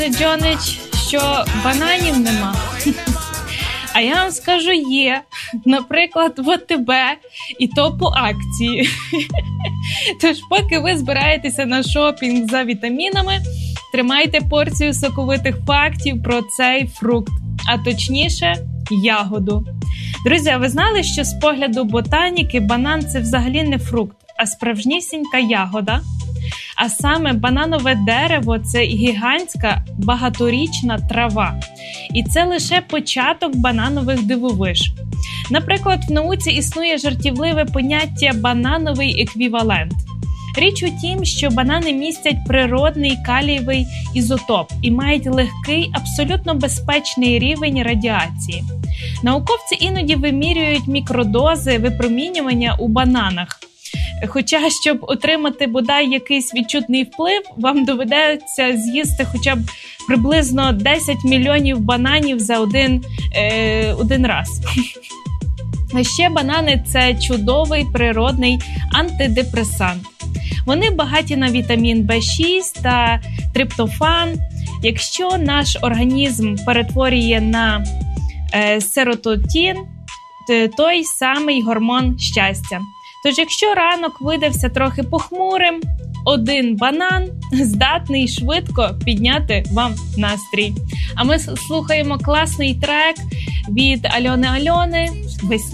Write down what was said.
Джонич, що бананів нема. А я вам скажу, є. Наприклад, в АТБ, і то по акції. Тож, поки ви збираєтеся на шопінг за вітамінами, тримайте порцію соковитих фактів про цей фрукт, а точніше, ягоду. Друзі, а ви знали, що з погляду ботаніки банан – це взагалі не фрукт, а справжнісінька ягода? А саме бананове дерево – це гігантська багаторічна трава. І це лише початок бананових дивовиж. Наприклад, в науці існує жартівливе поняття «банановий еквівалент». Річ у тім, що банани містять природний калієвий ізотоп і мають легкий, абсолютно безпечний рівень радіації. Науковці іноді вимірюють мікродози випромінювання у бананах. Хоча, щоб отримати бодай якийсь відчутний вплив, вам доведеться з'їсти хоча б приблизно 10 мільйонів бананів за один раз. А ще банани – це чудовий природний антидепресант. Вони багаті на вітамін В6 та триптофан. Якщо наш організм перетворює на серотонін, той самий гормон щастя. Тож, якщо ранок видався трохи похмурим, один банан здатний швидко підняти вам настрій. А ми слухаємо класний трек від Альони